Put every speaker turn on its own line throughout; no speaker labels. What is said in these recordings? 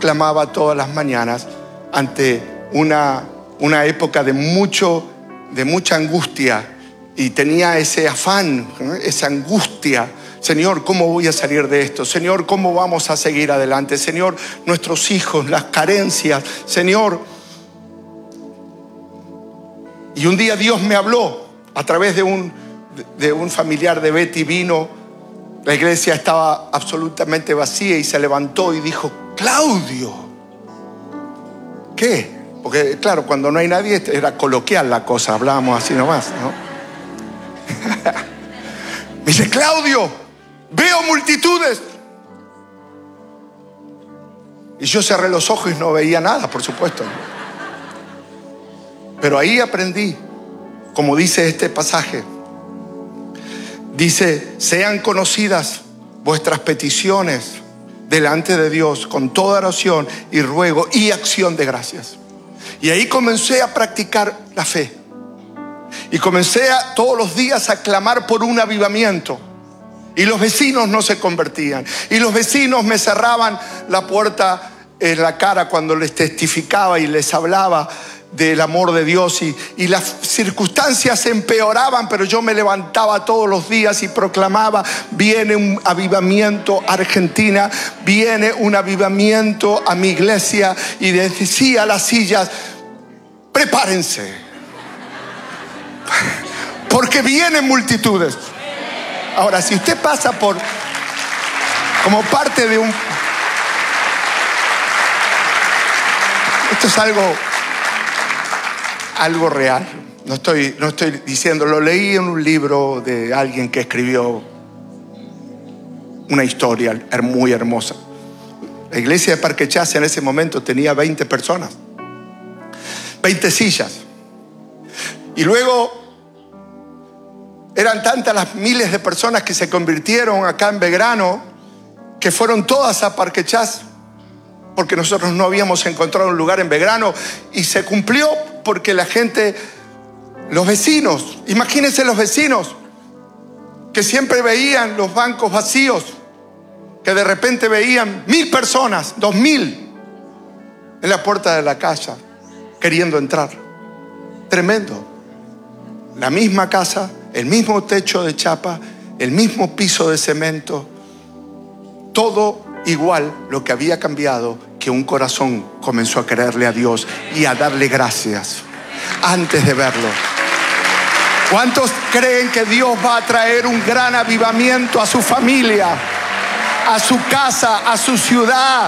clamaba todas las mañanas ante una época de mucha angustia, y tenía ese afán, esa angustia. Señor, ¿cómo voy a salir de esto? Señor, ¿cómo vamos a seguir adelante? Señor, nuestros hijos, las carencias, Señor. Y un día Dios me habló a través de un familiar de Betty. Vino, la iglesia estaba absolutamente vacía, y se levantó y dijo: Claudio. ¿Qué? Porque claro, cuando no hay nadie era coloquial la cosa, hablábamos así nomás, ¿no? Me dice: Claudio, veo multitudes. Y yo cerré los ojos y no veía nada, por supuesto. Pero ahí aprendí, como dice este pasaje, dice: sean conocidas vuestras peticiones delante de Dios con toda oración y ruego y acción de gracias. Y ahí comencé a practicar la fe. Y comencé todos los días a clamar por un avivamiento. Y los vecinos no se convertían. Y los vecinos me cerraban la puerta en la cara cuando les testificaba y les hablaba del amor de Dios. Y las circunstancias empeoraban, pero yo me levantaba todos los días y proclamaba: viene un avivamiento a Argentina, viene un avivamiento a mi iglesia. Y decía a las sillas: prepárense, porque vienen multitudes. Ahora, si usted pasa como parte de esto es algo real. No estoy diciendo, lo leí en un libro de alguien que escribió una historia muy hermosa. La iglesia de Parque Chas en ese momento tenía 20 personas, 20 sillas. Y luego eran tantas las miles de personas que se convirtieron acá en Belgrano, que fueron todas a Parque Chas, porque nosotros no habíamos encontrado un lugar en Belgrano. Y se cumplió porque la gente, los vecinos, imagínense los vecinos que siempre veían los bancos vacíos, que de repente veían 1.000 personas, 2.000 en la puerta de la casa queriendo entrar. Tremendo. La misma casa, el mismo techo de chapa, el mismo piso de cemento, todo igual. Lo que había cambiado, que un corazón comenzó a creerle a Dios y a darle gracias antes de verlo. ¿Cuántos creen que Dios va a traer un gran avivamiento a su familia, a su casa, a su ciudad?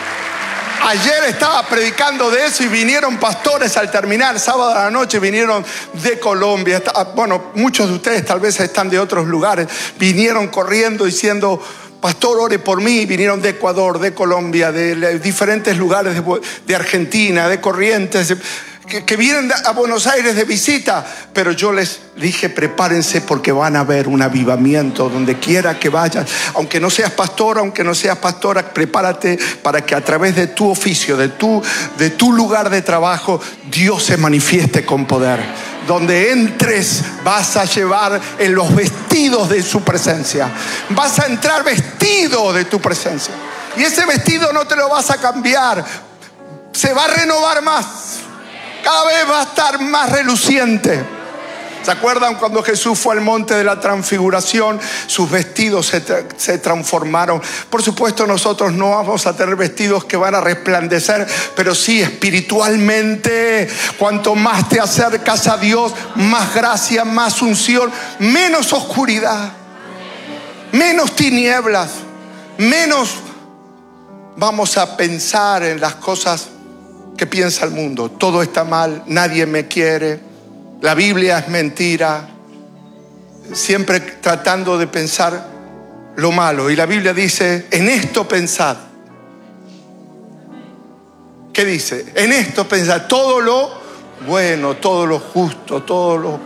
Ayer estaba predicando de eso y vinieron pastores al terminar, sábado a la noche vinieron de Colombia. Bueno, muchos de ustedes tal vez están de otros lugares. Vinieron corriendo diciendo: pastor, ore por mí. Vinieron de Ecuador, de Colombia, de diferentes lugares de Argentina, de Corrientes, que vienen a Buenos Aires de visita. Pero yo les dije: prepárense, porque van a ver un avivamiento donde quiera que vayas. Aunque no seas pastor, aunque no seas pastora, prepárate para que a través de tu oficio, de tu lugar de trabajo, Dios se manifieste con poder. Donde entres vas a llevar en los vestidos de su presencia. Vas a entrar vestido de tu presencia. Y ese vestido no te lo vas a cambiar. Se va a renovar más. Cada vez va a estar más reluciente. ¿Se acuerdan cuando Jesús fue al monte de la transfiguración? Sus vestidos se transformaron. Por supuesto, nosotros no vamos a tener vestidos que van a resplandecer, pero sí espiritualmente. Cuanto más te acercas a Dios, más gracia, más unción, menos oscuridad, menos tinieblas, menos vamos a pensar en las cosas que piensa el mundo. Todo está mal, nadie me quiere, la Biblia es mentira. Siempre tratando de pensar lo malo. Y la Biblia dice: en esto pensad. ¿Qué dice? En esto pensad, todo lo bueno, todo lo justo, todo lo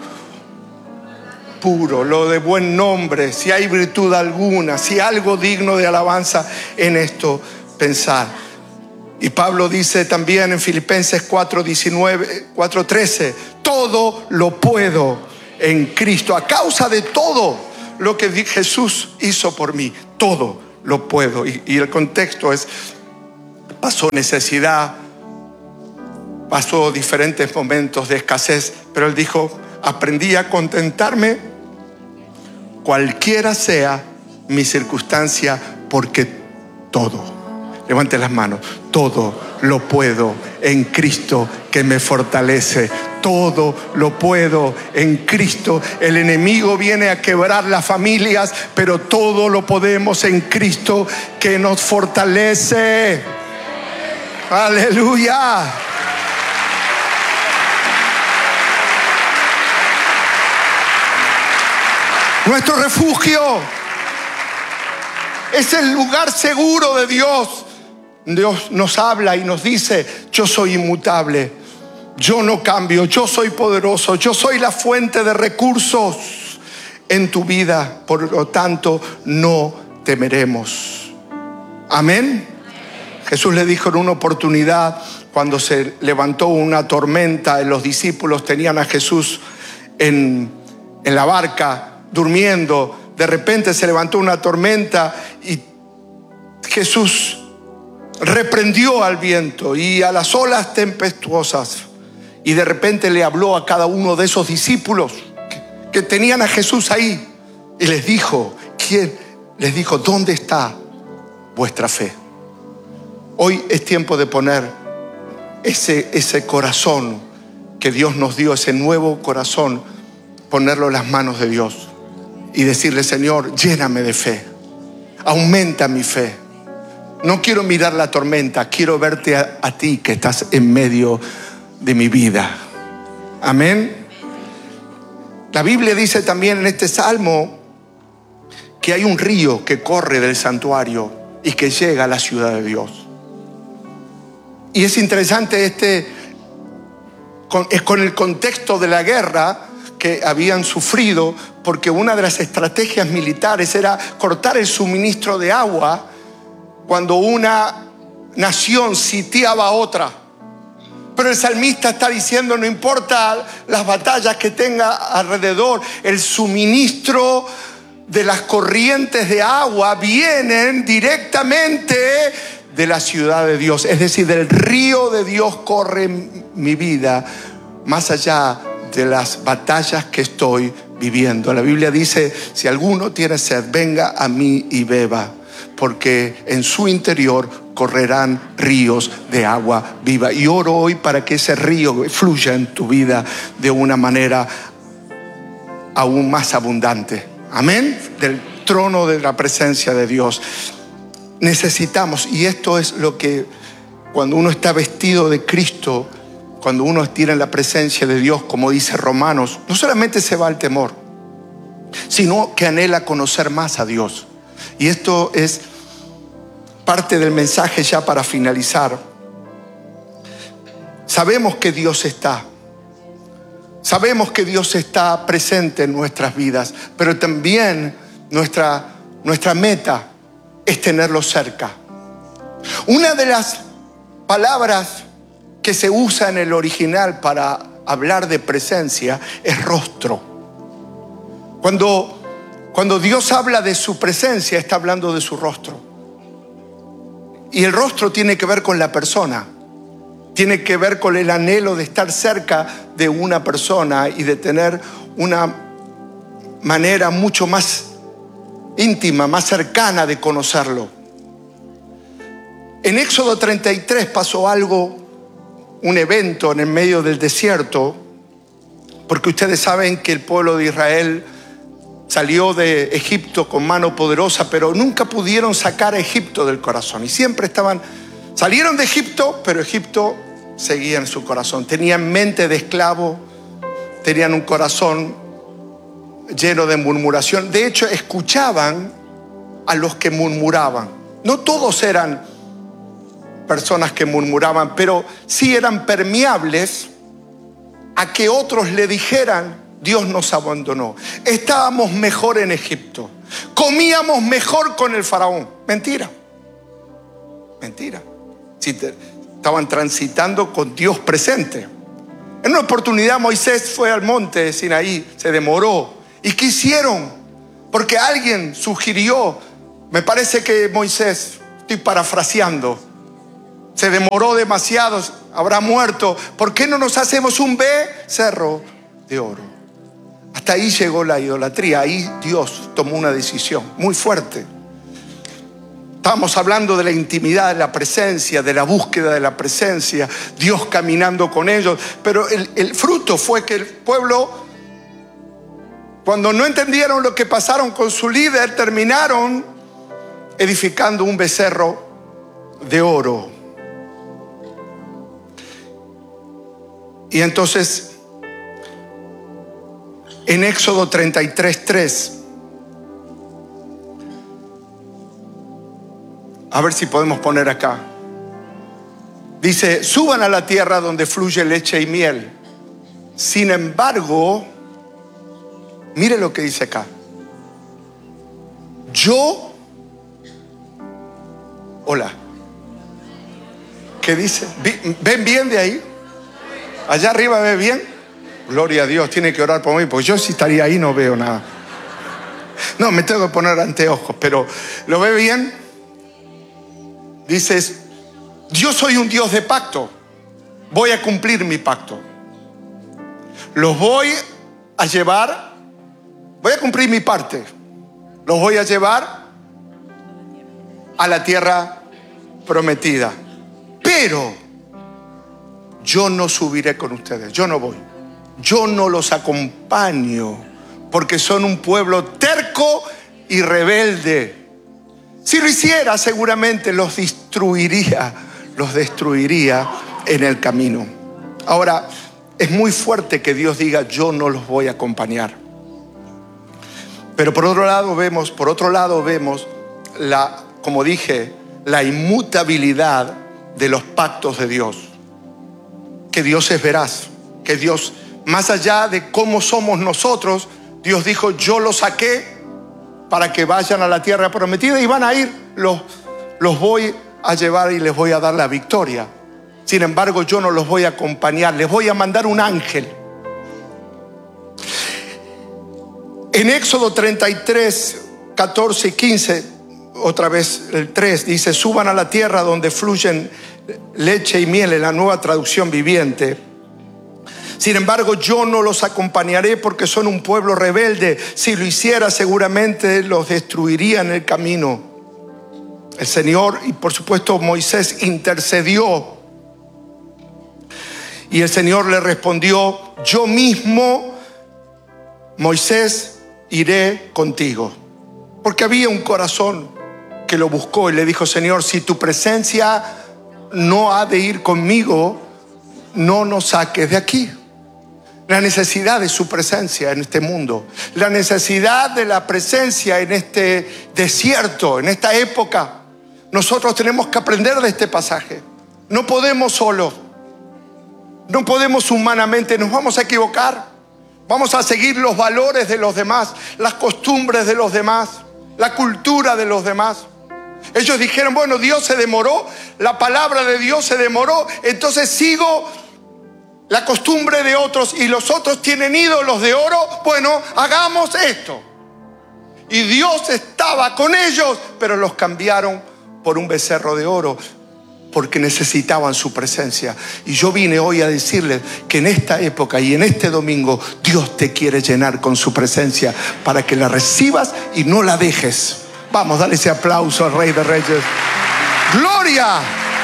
puro, lo de buen nombre, si hay virtud alguna, si algo digno de alabanza, en esto pensad. Y Pablo dice también en Filipenses 4:13, todo lo puedo en Cristo. A causa de todo lo que Jesús hizo por mí, todo lo puedo. Y el contexto es pasó necesidad, pasó diferentes momentos de escasez, pero él dijo: aprendí a contentarme cualquiera sea mi circunstancia, porque todo, levante las manos, todo lo puedo en Cristo que me fortalece. Todo lo puedo en Cristo. El enemigo viene a quebrar las familias, pero todo lo podemos en Cristo que nos fortalece. Aleluya. Nuestro refugio es el lugar seguro de Dios. Dios nos habla y nos dice: yo soy inmutable, yo no cambio, yo soy poderoso, yo soy la fuente de recursos en tu vida. Por lo tanto, no temeremos. Amén. Jesús le dijo en una oportunidad, cuando se levantó una tormenta, los discípulos tenían a Jesús en la barca durmiendo. De repente se levantó una tormenta y Jesús reprendió al viento y a las olas tempestuosas, y de repente le habló a cada uno de esos discípulos que tenían a Jesús ahí y les dijo: ¿dónde está vuestra fe? Hoy es tiempo de poner ese corazón que Dios nos dio, ese nuevo corazón, ponerlo en las manos de Dios y decirle: Señor, lléname de fe, aumenta mi fe. No quiero mirar la tormenta, quiero verte a ti que estás en medio de mi vida. Amén. La Biblia dice también en este salmo que hay un río que corre del santuario y que llega a la ciudad de Dios. Y es interesante con el contexto de la guerra que habían sufrido, porque una de las estrategias militares era cortar el suministro de agua cuando una nación sitiaba a otra. Pero el salmista está diciendo: no importa las batallas que tenga alrededor, el suministro de las corrientes de agua vienen directamente de la ciudad de Dios. Es decir, del río de Dios corre mi vida, más allá de las batallas que estoy viviendo. La Biblia dice: si alguno tiene sed, venga a mí y beba, porque en su interior correrán ríos de agua viva. Y oro hoy para que ese río fluya en tu vida de una manera aún más abundante. Amén. Del trono de la presencia de Dios necesitamos, y esto es lo que, cuando uno está vestido de Cristo, cuando uno tiene la presencia de Dios, como dice Romanos, no solamente se va el temor, sino que anhela conocer más a Dios. Y esto es parte del mensaje ya para finalizar. Sabemos que Dios está. Sabemos que Dios está presente en nuestras vidas, pero también nuestra meta es tenerlo cerca. Una de las palabras que se usa en el original para hablar de presencia es rostro. Cuando Dios habla de su presencia, está hablando de su rostro. Y el rostro tiene que ver con la persona. Tiene que ver con el anhelo de estar cerca de una persona y de tener una manera mucho más íntima, más cercana de conocerlo. En Éxodo 33 pasó algo, un evento en el medio del desierto, porque ustedes saben que el pueblo de Israel salió de Egipto con mano poderosa, pero nunca pudieron sacar a Egipto del corazón. Y siempre salieron de Egipto, pero Egipto seguía en su corazón. Tenían mente de esclavo, tenían un corazón lleno de murmuración. De hecho, escuchaban a los que murmuraban. No todos eran personas que murmuraban, pero sí eran permeables a que otros le dijeran: Dios nos abandonó, estábamos mejor en Egipto, comíamos mejor con el faraón. Mentira. Si estaban transitando con Dios presente. En una oportunidad Moisés fue al monte de Sinaí, se demoró. ¿Y qué hicieron? Porque alguien sugirió, me parece que Moisés, estoy parafraseando, Se demoró demasiado, habrá muerto. ¿Por qué no nos hacemos un becerro de oro? Hasta ahí llegó la idolatría. Ahí Dios tomó una decisión muy fuerte. Estábamos hablando de la intimidad, de la presencia, de la búsqueda de la presencia, Dios caminando con ellos. Pero el fruto fue que el pueblo, cuando no entendieron lo que pasaron con su líder, terminaron edificando un becerro de oro. Y entonces, en Éxodo 33:3, a ver si podemos poner acá. Dice: suban a la tierra donde fluye leche y miel. Sin embargo, mire lo que dice acá. Hola. ¿Qué dice? ¿Ven bien de ahí? Allá arriba, ¿ve bien? Gloria a Dios, tiene que orar por mí, porque yo si estaría ahí no veo nada. No, me tengo que poner anteojos, pero ¿lo ve bien? Dices: yo soy un Dios de pacto. Voy a cumplir mi pacto. Los voy a llevar, voy a cumplir mi parte. Los voy a llevar a la tierra prometida. Pero yo no subiré con ustedes. Yo no voy. Yo no los acompaño, porque son un pueblo terco y rebelde. Si lo hiciera, seguramente los destruiría en el camino. Ahora, es muy fuerte que Dios diga: yo no los voy a acompañar. Pero por otro lado vemos como dije, la inmutabilidad de los pactos de Dios. Que Dios es veraz, que Dios, más allá de cómo somos nosotros, Dios dijo: yo los saqué para que vayan a la tierra prometida y van a ir, los voy a llevar y les voy a dar la victoria. Sin embargo, yo no los voy a acompañar, les voy a mandar un ángel. En Éxodo 33, 14 y 15, otra vez el 3, dice: suban a la tierra donde fluyen leche y miel, en la Nueva Traducción Viviente. Sin embargo, yo no los acompañaré porque son un pueblo rebelde. Si lo hiciera, seguramente los destruiría en el camino. El Señor, y por supuesto Moisés, intercedió. Y el Señor le respondió: yo mismo, Moisés, iré contigo. Porque había un corazón que lo buscó y le dijo: Señor, si tu presencia no ha de ir conmigo, no nos saques de aquí. La necesidad de su presencia en este mundo, la necesidad de la presencia en este desierto, en esta época. Nosotros tenemos que aprender de este pasaje. No podemos solos, no podemos humanamente, nos vamos a equivocar. Vamos a seguir los valores de los demás, las costumbres de los demás, la cultura de los demás. Ellos dijeron: bueno, Dios se demoró, la palabra de Dios se demoró, entonces sigo la costumbre de otros, y los otros tienen ídolos de oro. Bueno, hagamos esto. Y Dios estaba con ellos, pero los cambiaron por un becerro de oro, porque necesitaban su presencia. Y yo vine hoy a decirles que en esta época y en este domingo, Dios te quiere llenar con su presencia para que la recibas y no la dejes. Vamos, dale ese aplauso al Rey de Reyes. ¡Gloria!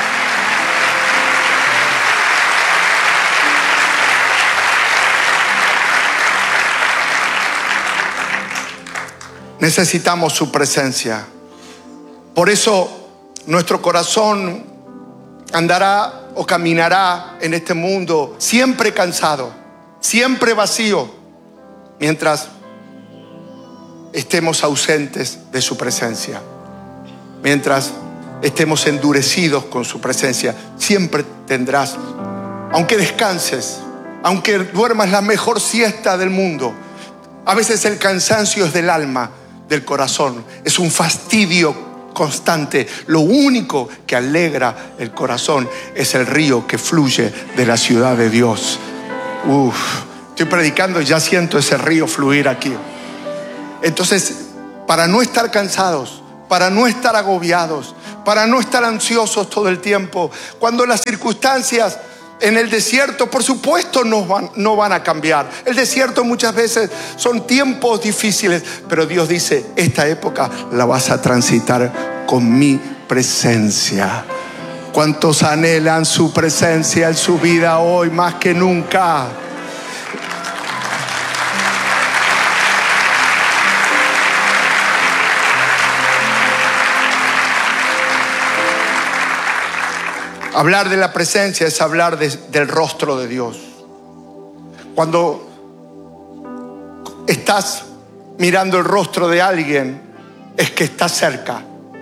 Necesitamos su presencia. Por eso nuestro corazón andará o caminará en este mundo siempre cansado, siempre vacío, mientras estemos ausentes de su presencia, mientras estemos endurecidos con su presencia. Siempre tendrás, aunque descanses, aunque duermas la mejor siesta del mundo, a veces el cansancio es del alma, del corazón, es un fastidio constante. Lo único que alegra el corazón es el río que fluye de la ciudad de Dios. Estoy predicando y ya siento ese río fluir aquí. Entonces, para no estar cansados, para no estar agobiados, para no estar ansiosos todo el tiempo. Cuando las circunstancias en el desierto, por supuesto, no van a cambiar. El desierto muchas veces son tiempos difíciles, pero Dios dice, esta época la vas a transitar con mi presencia. ¿Cuántos anhelan su presencia en su vida hoy más que nunca? Hablar de la presencia es hablar del rostro de Dios. Cuando estás mirando el rostro de alguien, es que estás cerca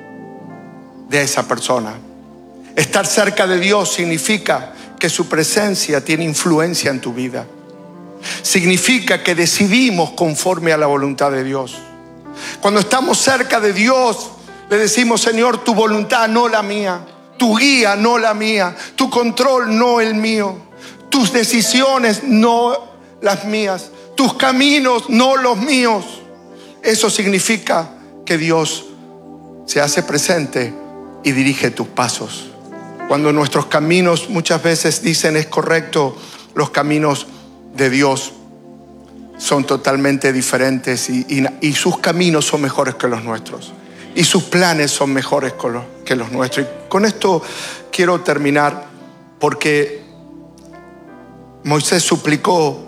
de esa persona. Estar cerca de Dios significa que su presencia tiene influencia en tu vida. Significa que decidimos conforme a la voluntad de Dios. Cuando estamos cerca de Dios, le decimos, Señor, tu voluntad, no la mía. Tu guía, no la mía. Tu control, no el mío. Tus decisiones, no las mías. Tus caminos, no los míos. Eso significa que Dios se hace presente y dirige tus pasos. Cuando nuestros caminos muchas veces dicen es correcto, los caminos de Dios son totalmente diferentes y sus caminos son mejores que los nuestros. Y sus planes son mejores que los nuestros. Y con esto quiero terminar, porque Moisés suplicó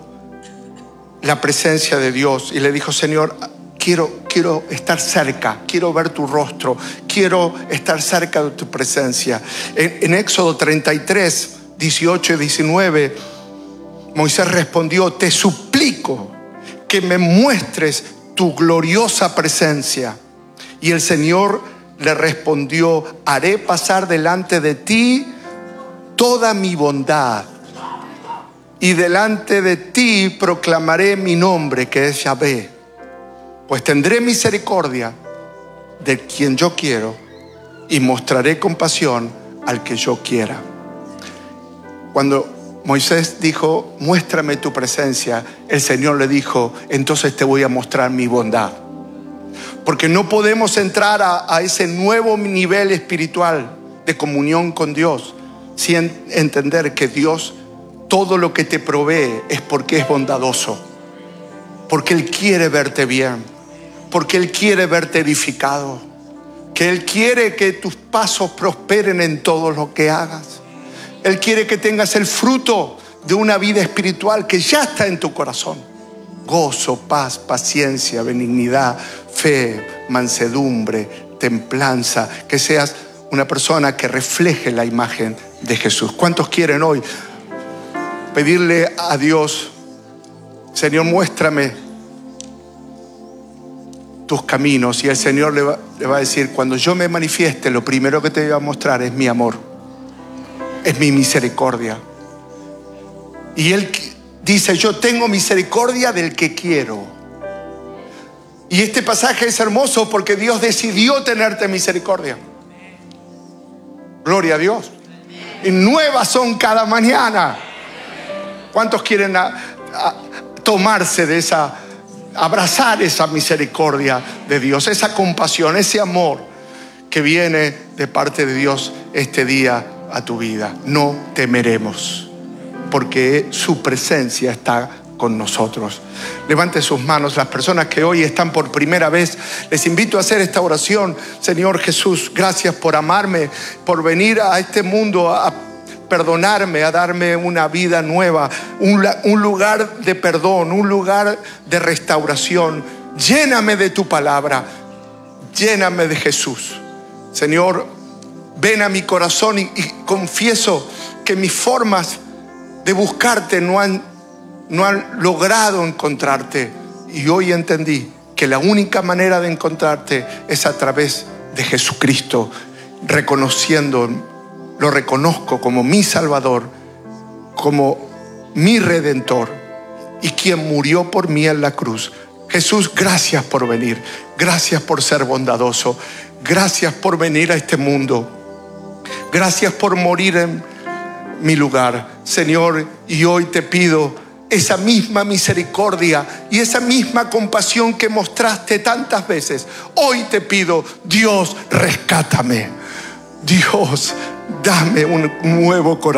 la presencia de Dios y le dijo, Señor, quiero estar cerca, quiero ver tu rostro, quiero estar cerca de tu presencia. En Éxodo 33, 18 y 19, Moisés respondió, te suplico que me muestres tu gloriosa presencia. Y el Señor le respondió, haré pasar delante de ti toda mi bondad y delante de ti proclamaré mi nombre, que es Yahvé. Pues tendré misericordia de quien yo quiero y mostraré compasión al que yo quiera. Cuando Moisés dijo, muéstrame tu presencia, el Señor le dijo, entonces te voy a mostrar mi bondad. Porque no podemos entrar a ese nuevo nivel espiritual de comunión con Dios sin entender que Dios, todo lo que te provee es porque es bondadoso, porque Él quiere verte bien, porque Él quiere verte edificado, que Él quiere que tus pasos prosperen en todo lo que hagas. Él quiere que tengas el fruto de una vida espiritual que ya está en tu corazón. Gozo, paz, paciencia, benignidad, fe, mansedumbre, templanza. Que seas una persona que refleje la imagen de Jesús. ¿Cuántos quieren hoy pedirle a Dios, Señor, muéstrame tus caminos? Y el Señor le va a decir, cuando yo me manifieste, lo primero que te voy a mostrar es mi amor, es mi misericordia. Y Él dice, yo tengo misericordia del que quiero. Y este pasaje es hermoso porque Dios decidió tenerte misericordia. Gloria a Dios. Y nuevas son cada mañana. ¿Cuántos quieren tomarse de abrazar esa misericordia de Dios, esa compasión, ese amor que viene de parte de Dios este día a tu vida? No temeremos, porque su presencia está con nosotros. Levante sus manos. Las personas que hoy están por primera vez, les invito a hacer esta oración. Señor Jesús, gracias por amarme, por venir a este mundo a perdonarme, a darme una vida nueva, un lugar de perdón, un lugar de restauración. Lléname de tu palabra, lléname de Jesús. Señor, ven a mi corazón y confieso que mis formas de buscarte no han logrado encontrarte. Y hoy entendí que la única manera de encontrarte es a través de Jesucristo, lo reconozco como mi Salvador, como mi Redentor y quien murió por mí en la cruz. Jesús, gracias por venir, gracias por ser bondadoso, gracias por venir a este mundo, gracias por morir en mi lugar, Señor. Y hoy te pido esa misma misericordia y esa misma compasión que mostraste tantas veces. Hoy te pido, Dios, rescátame. Dios, dame un nuevo corazón.